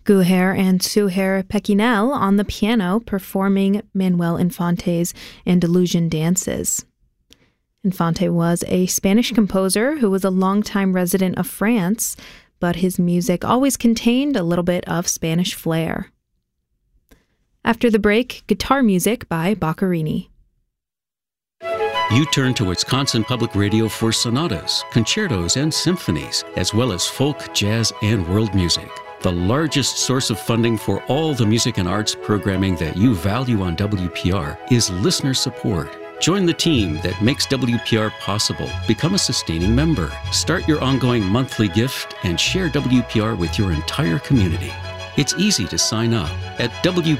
Guher and Suher Pequinel on the piano performing Manuel Infante's Andalusian dances. Infante was a Spanish composer who was a longtime resident of France, but his music always contained a little bit of Spanish flair. After the break, guitar music by Boccherini. You turn to Wisconsin Public Radio for sonatas, concertos, and symphonies, as well as folk, jazz, and world music. The largest source of funding for all the music and arts programming that you value on WPR is listener support. Join the team that makes WPR possible. Become a sustaining member. Start your ongoing monthly gift and share WPR with your entire community. It's easy to sign up at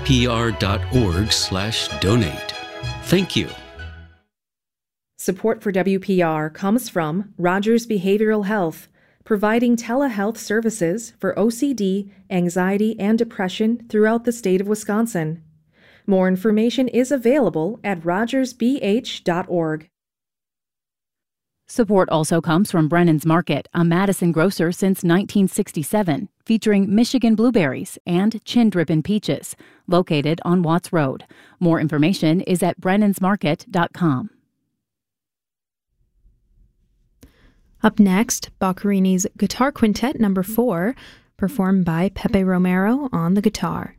wpr.org/donate. Thank you. Support for WPR comes from Rogers Behavioral Health, providing telehealth services for OCD, anxiety, and depression throughout the state of Wisconsin. More information is available at rogersbh.org. Support also comes from Brennan's Market, a Madison grocer since 1967, featuring Michigan blueberries and Chin Drippin' peaches, located on Watts Road. More information is at brennansmarket.com. Up next, Boccherini's Guitar Quintet No. 4, performed by Pepe Romero on the guitar.